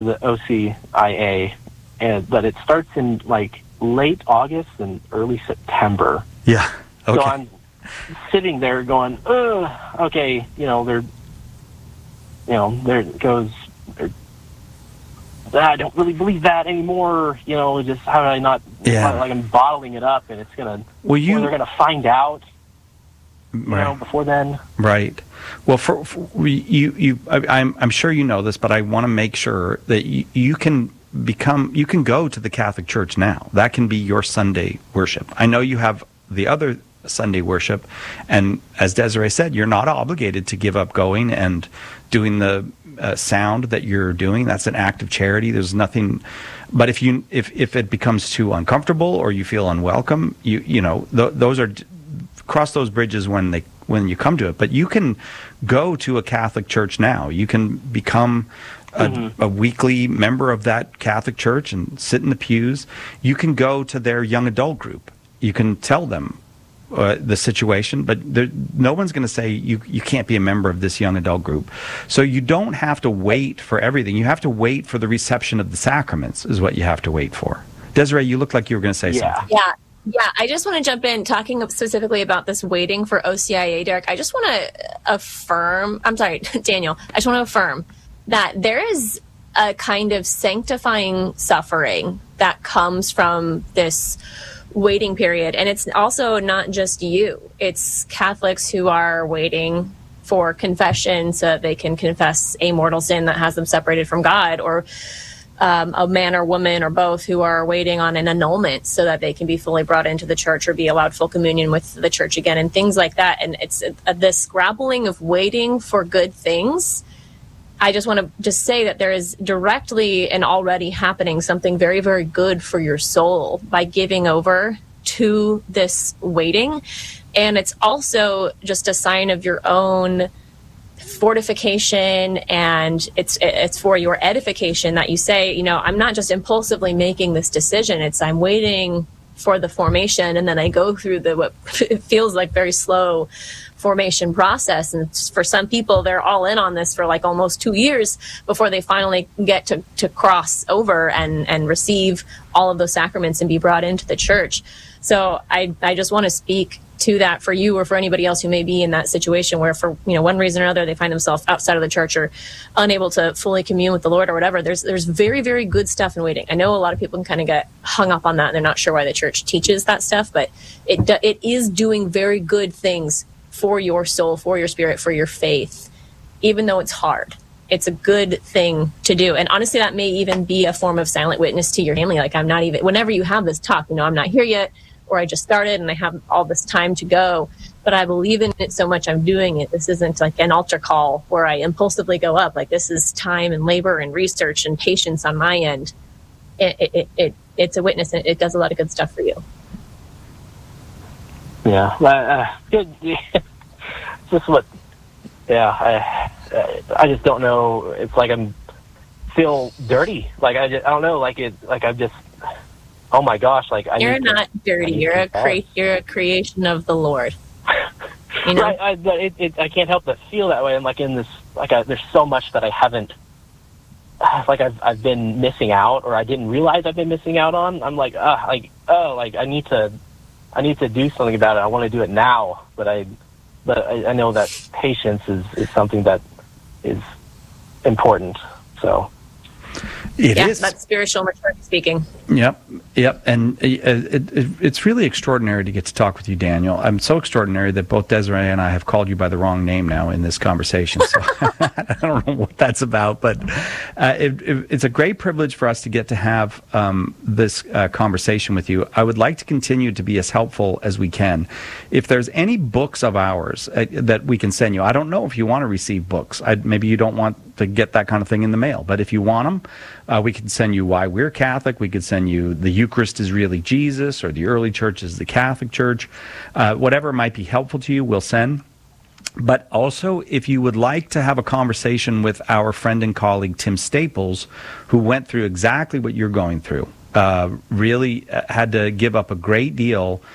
the OCIA, but it starts in like late August and early September. Yeah. Okay. So I'm sitting there going, okay, there it goes. I don't really believe that anymore. Just how do I not? Yeah. Like I'm bottling it up, and it's gonna. Well, they're gonna find out. Right. Before then. Right. Well, I'm sure you know this, but I want to make sure that you can go to the Catholic Church now. That can be your Sunday worship. I know you have the other Sunday worship, and as Desiree said, you're not obligated to give up going and doing the sound that you're doing. That's an act of charity. There's nothing. But if it becomes too uncomfortable or you feel unwelcome, those are. Cross those bridges when you come to it. But you can go to a Catholic church now. You can become a weekly member of that Catholic church and sit in the pews. You can go to their young adult group. You can tell them the situation, but no one's going to say you can't be a member of this young adult group. So you don't have to wait for everything. You have to wait for the reception of the sacraments is what you have to wait for. Desiree, you look like you were going to say something. Yeah, I just want to jump in talking specifically about this waiting for OCIA, Derek. I just want to affirm, I'm sorry, Daniel, I just want to affirm that there is a kind of sanctifying suffering that comes from this waiting period. And it's also not just you. It's Catholics who are waiting for confession so that they can confess a mortal sin that has them separated from God, or a man or woman or both who are waiting on an annulment so that they can be fully brought into the church or be allowed full communion with the church again, and things like that. And it's this grappling of waiting for good things. I just want to say that there is directly and already happening something very, very good for your soul by giving over to this waiting. And it's also just a sign of your own fortification, and it's for your edification that you say, I'm not just impulsively making this decision. I'm waiting for the formation, and then I go through what feels like very slow formation process. And for some people, they're all in on this for like almost 2 years before they finally get to cross over and receive all of those sacraments and be brought into the church. So I just want to speak to that for you or for anybody else who may be in that situation where for one reason or another they find themselves outside of the church or unable to fully commune with the Lord or whatever. There's very, very good stuff in waiting. I know a lot of people can kind of get hung up on that and they're not sure why the church teaches that stuff, but it is doing very good things for your soul, for your spirit, for your faith, even though it's hard. It's a good thing to do. And honestly, that may even be a form of silent witness to your family. Like, I'm not even, whenever you have this talk, I'm not here yet, or I just started and I have all this time to go, but I believe in it so much I'm doing it. This isn't like an altar call where I impulsively go up. Like, this is time and labor and research and patience on my end. It's a witness, and it does a lot of good stuff for you. Yeah, good. Just what? Yeah, I just don't know. It's like I'm feel dirty. Like I don't know. Like I'm just. Oh my gosh! Like you're not dirty. You're a creation of the Lord. Right. I can't help but feel that way. I'm like in this. There's so much that I haven't. Like I've been missing out, or I didn't realize I've been missing out on. I'm like I need to do something about it. I want to do it now, but I know that patience is something that is important. So. It is. That's spiritual maturity speaking. Yep. And it's really extraordinary to get to talk with you, Daniel. I'm so extraordinary that both Desiree and I have called you by the wrong name now in this conversation. So I don't know what that's about, but it's a great privilege for us to get to have this conversation with you. I would like to continue to be as helpful as we can. If there's any books of ours that we can send you, I don't know if you want to receive books. Maybe you don't want to get that kind of thing in the mail, but if you want them, we can send you Why We're Catholic. We could send you The Eucharist is Really Jesus, or The Early Church is the Catholic Church. Whatever might be helpful to you, we'll send. But also, if you would like to have a conversation with our friend and colleague Tim Staples, who went through exactly what you're going through, really had to give up a great deal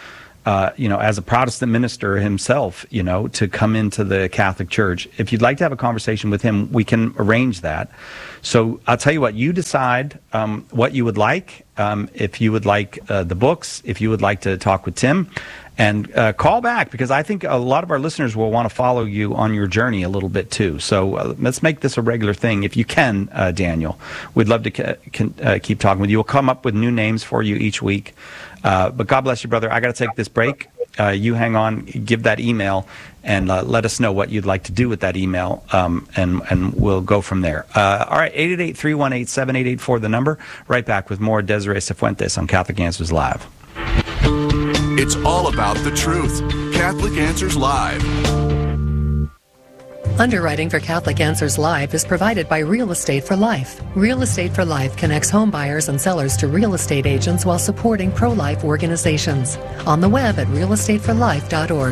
as a Protestant minister himself, to come into the Catholic Church. If you'd like to have a conversation with him, we can arrange that. So I'll tell you what, you decide what you would like, if you would like the books, if you would like to talk with Tim, and call back, because I think a lot of our listeners will want to follow you on your journey a little bit too. So let's make this a regular thing. If you can, Daniel, we'd love to keep talking with you. We'll come up with new names for you each week. But God bless you, brother. I got to take this break. You hang on, give that email, and let us know what you'd like to do with that email, and we'll go from there. All right, 888-318-7884, the number. Right back with more Desiree Cifuentes on Catholic Answers Live. It's all about the truth. Catholic Answers Live. Underwriting for Catholic Answers Live is provided by Real Estate for Life. Real Estate for Life connects home buyers and sellers to real estate agents while supporting pro-life organizations. On the web at realestateforlife.org.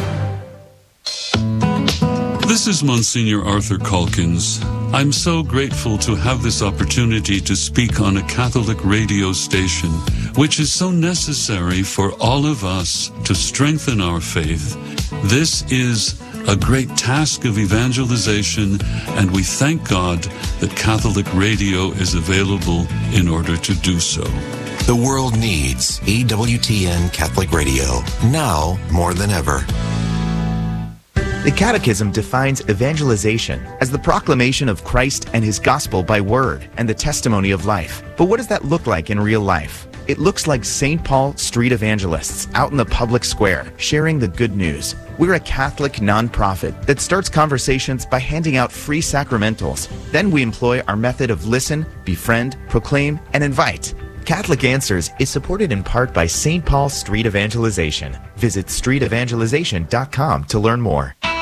This is Monsignor Arthur Calkins. I'm so grateful to have this opportunity to speak on a Catholic radio station, which is so necessary for all of us to strengthen our faith. This is a great task of evangelization, and we thank God that Catholic radio is available in order to do so. The world needs EWTN Catholic Radio, now more than ever. The Catechism defines evangelization as the proclamation of Christ and His gospel by word and the testimony of life. But what does that look like in real life? It looks like St. Paul Street Evangelists out in the public square, sharing the good news. We're a Catholic nonprofit that starts conversations by handing out free sacramentals. Then we employ our method of listen, befriend, proclaim, and invite. Catholic Answers is supported in part by St. Paul Street Evangelization. Visit streetevangelization.com to learn more.